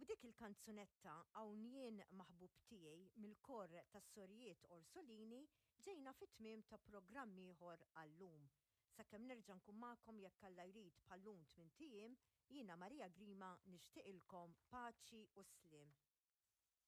b'dik il-kanzunetta hawn jien maħbub tiegħi mill-kor tas-Sorjiet Orsolini ġejna fit-tmiem ta' programm ieħor għallum. Sakemm nerġa' nkun magħkom jekk Alla jrid bħall-lum 8 ijiem, jiena Marija Grima nixtieqilkom paċi u sliem.